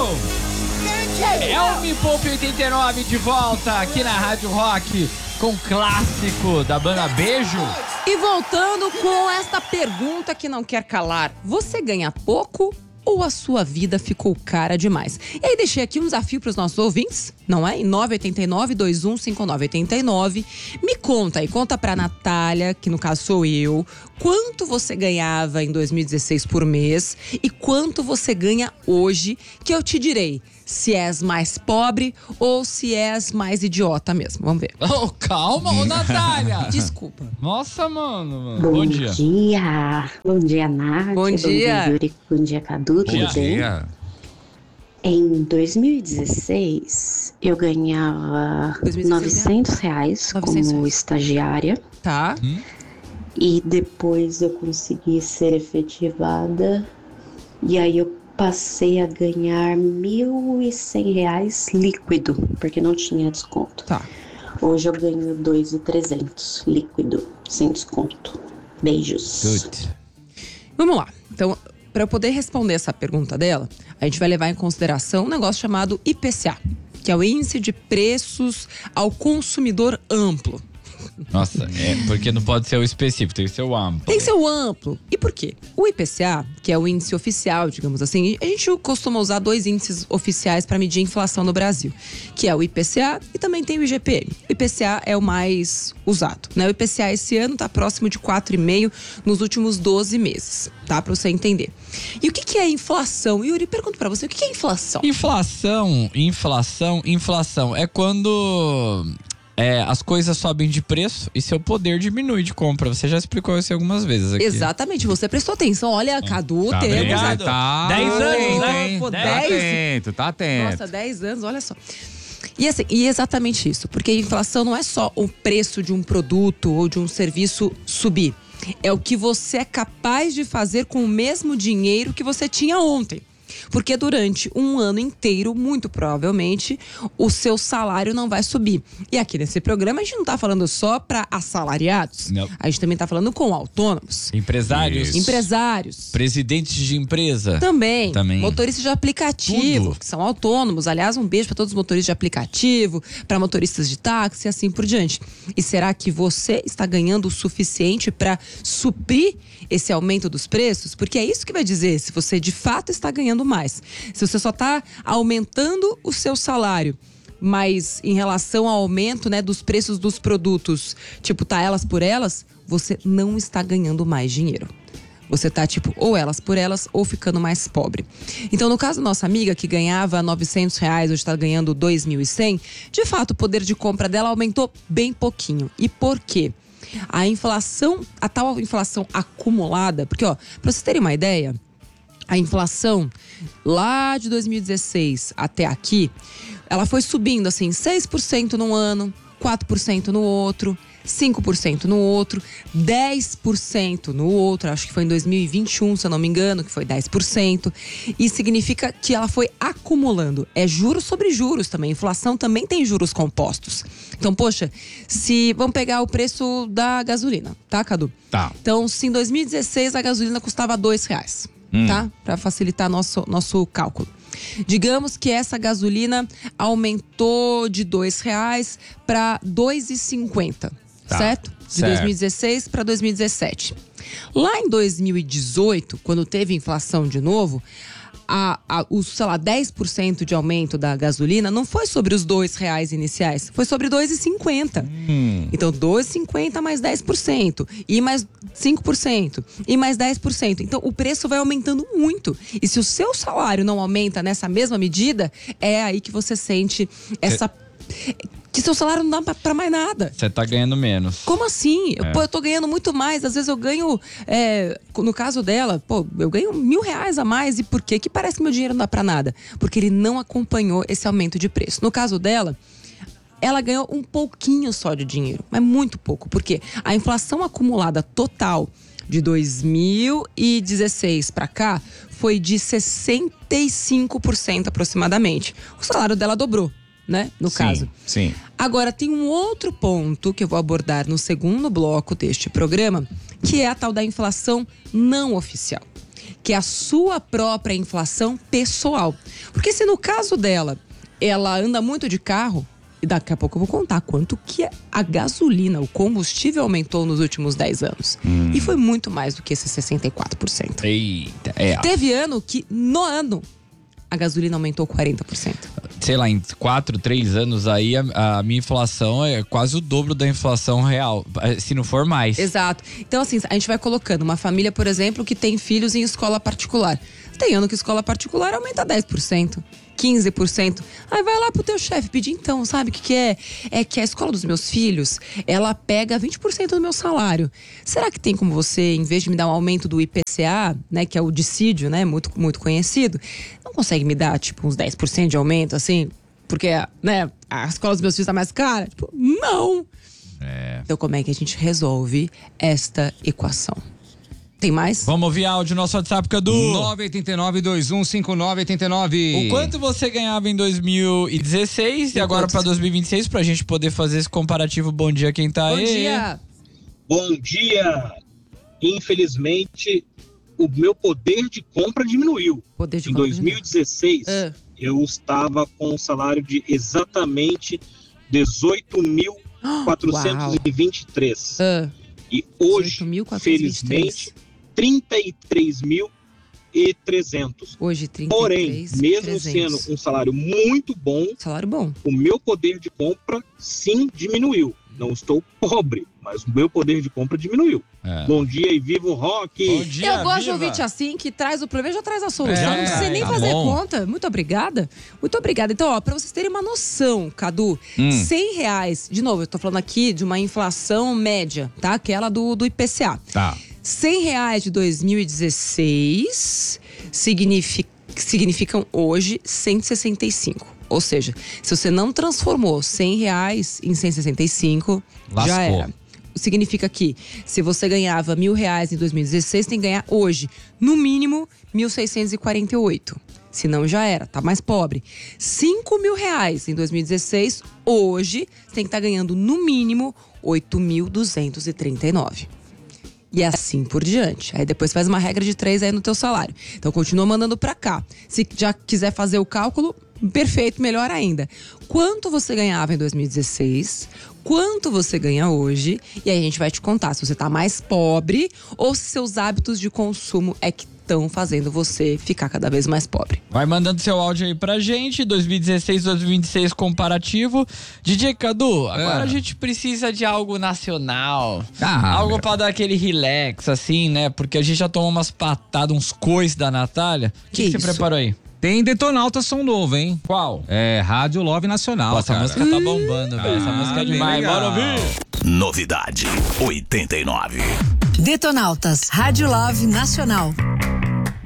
É o Me Poupe 89 de volta aqui na Rádio Rock com o clássico da banda Beijo. E voltando com esta pergunta que não quer calar: você ganha pouco ou a sua vida ficou cara demais? E aí deixei aqui um desafio para os nossos ouvintes, não é? Em 989-215989. Me conta aí, conta pra Natália, que no caso sou eu, quanto você ganhava em 2016 por mês e quanto você ganha hoje, que eu te direi se és mais pobre ou se és mais idiota mesmo. Vamos ver. Oh, calma, ô Natália. Desculpa. Nossa, mano. Bom dia. Bom dia, Nath. Bom dia. Yuri. Bom dia, Cadu. Tudo bem? Dia. Em 2016, eu ganhava 900 reais como estagiária. Tá. E depois eu consegui ser efetivada. E aí eu passei a ganhar R$1.100 líquido, porque não tinha desconto. Tá. Hoje eu ganho 2.300 líquido, sem desconto. Beijos. Good. Vamos lá. Então, para eu poder responder essa pergunta dela, a gente vai levar em consideração um negócio chamado IPCA, que é o Índice de Preços ao Consumidor Amplo. Nossa, porque não pode ser o específico, tem que ser o amplo. Tem que ser o amplo. E por quê? O IPCA, que é o índice oficial, digamos assim, a gente costuma usar dois índices oficiais para medir a inflação no Brasil, que é o IPCA e também tem o IGPM. O IPCA é o mais usado, né? O IPCA esse ano está próximo de 4,5 nos últimos 12 meses, tá? Para você entender. E o que é inflação? Yuri, pergunto para você, o que é inflação? Inflação é quando as coisas sobem de preço e seu poder diminui de compra. Você já explicou isso algumas vezes aqui. Exatamente, você prestou atenção. Olha, Cadu, Tá, temos obrigado. aqui. Tá 10 anos, atento, né? hein? Pô, Tá 10? atento, tá atento. Nossa, 10 anos, olha só. E assim, e exatamente isso, porque a inflação não é só o preço de um produto ou de um serviço subir. É o que você é capaz de fazer com o mesmo dinheiro que você tinha ontem. Porque durante um ano inteiro, muito provavelmente, o seu salário não vai subir. E aqui nesse programa a gente não tá falando só para assalariados. Não. A gente também tá falando com autônomos, Empresários, Isso. empresários. presidentes de empresa. Também. Também. Motoristas de aplicativo, Tudo. que são autônomos. Aliás, um beijo para todos os motoristas de aplicativo, para motoristas de táxi e assim por diante. E será que você está ganhando o suficiente para suprir esse aumento dos preços? Porque é isso que vai dizer se você de fato está ganhando mais. Se você só está aumentando o seu salário, mas em relação ao aumento, né, dos preços dos produtos, tipo, tá elas por elas, você não está ganhando mais dinheiro. Você tá, tipo, ou elas por elas, ou ficando mais pobre. Então, no caso da nossa amiga, que ganhava R$900, hoje está ganhando 2.100, de fato, o poder de compra dela aumentou bem pouquinho. E por quê? A inflação, a tal inflação acumulada, porque, ó, pra vocês terem uma ideia, a inflação lá de 2016 até aqui, ela foi subindo, assim, 6% num ano, 4% no outro, 5% no outro, 10% no outro, acho que foi em 2021, se eu não me engano, que foi 10%. E significa que ela foi acumulando. É juros sobre juros também. Inflação também tem juros compostos. Então, poxa, vamos pegar o preço da gasolina, tá, Cadu? Tá. Então, se em 2016 a gasolina custava R$2, tá? Para facilitar nosso cálculo. Digamos que essa gasolina aumentou de R$2 para R$2,50. Tá, Certo? De certo. 2016 para 2017. Lá em 2018, quando teve inflação de novo, sei lá, 10% de aumento da gasolina não foi sobre os R$2 iniciais, foi sobre R$2,50. Então, R$2,50 mais 10%, e mais 5%, e mais 10%. Então, o preço vai aumentando muito. E se o seu salário não aumenta nessa mesma medida, é aí que você sente que seu salário não dá pra mais nada. Você tá ganhando menos. Como assim? Pô, eu tô ganhando muito mais. Às vezes eu ganho, no caso dela, eu ganho R$1.000 a mais. E por quê? Que parece que meu dinheiro não dá pra nada. Porque ele não acompanhou esse aumento de preço. No caso dela, ela ganhou um pouquinho só de dinheiro. Mas muito pouco. Porque a inflação acumulada total de 2016 pra cá foi de 65% aproximadamente. O salário dela dobrou, né? No caso. Sim. Agora, tem um outro ponto que eu vou abordar no segundo bloco deste programa, que é a tal da inflação não oficial. que é a sua própria inflação pessoal. Porque se no caso dela, ela anda muito de carro, e daqui a pouco eu vou contar quanto que a gasolina, o combustível aumentou nos últimos 10 anos. E foi muito mais do que esses 64%. Eita, Teve ano que, no ano, a gasolina aumentou 40%. Sei lá, em 4, 3 anos aí, a minha inflação é quase o dobro da inflação real, se não for mais. Exato. Então, assim, a gente vai colocando uma família, por exemplo, que tem filhos em escola particular. Tem ano que escola particular aumenta 10%. 15%. Aí vai lá pro teu chefe pedir, então, sabe o que é? É que a escola dos meus filhos, ela pega 20% do meu salário. Será que tem como você, em vez de me dar um aumento do IPCA, né, que é o dissídio, né, muito, muito conhecido, não consegue me dar, tipo, uns 10% de aumento, assim? Porque, né, a escola dos meus filhos tá mais cara? Tipo, não! Então, como é que a gente resolve esta equação? Tem mais? Vamos ouvir áudio no nosso WhatsApp, Cadu. 989-215989. O quanto você ganhava em 2016 e agora para 2026, pra gente poder fazer esse comparativo. Bom dia, quem tá aí? Bom dia! Bom dia! Infelizmente, o meu poder de compra diminuiu. Poder de Em compra 2016, eu estava com um salário de exatamente 18.423. E hoje, 18.423. felizmente, 33.300. Hoje, 33.300. Porém, mesmo sendo um salário muito bom, salário bom, o meu poder de compra sim diminuiu. Não estou pobre, mas o meu poder de compra diminuiu. Bom dia e viva o rock! Bom dia, eu gosto de viva. ouvinte assim, que traz o problema e já traz a solução. Não precisa nem tá fazer bom. conta. Muito obrigada. Muito obrigada. Então, ó, pra vocês terem uma noção, Cadu, R$100, de novo, eu tô falando aqui de uma inflação média, tá? Aquela do IPCA. Tá. R$100 de 2016 significam hoje 165. Ou seja, se você não transformou R$100 em 165, Lascou. já era. Significa que se você ganhava R$1.000 em 2016, tem que ganhar hoje, no mínimo, 1.648. Se não, já era, tá mais pobre. R$5.000 em 2016, hoje, você tem que estar ganhando, no mínimo, 8.239. E assim por diante. Aí depois faz uma regra de 3 aí no teu salário. Então continua mandando pra cá. Se já quiser fazer o cálculo, perfeito, melhor ainda. Quanto você ganhava em 2016? Quanto você ganha hoje? E aí a gente vai te contar se você tá mais pobre ou se seus hábitos de consumo é que estão fazendo você ficar cada vez mais pobre. Vai mandando seu áudio aí pra gente, 2016, 2026 comparativo. DJ Cadu, agora a gente precisa de algo nacional. Algo pra dar aquele relax, assim, né? Porque a gente já tomou umas patadas, uns coices da Natália. O que você preparou aí? Tem Detonauta som novo, hein? Qual? É Rádio Love Nacional. Essa música tá bombando, velho. Essa música é bem demais. legal. Bora ouvir. Novidade 89. Detonautas, Rádio Love Nacional.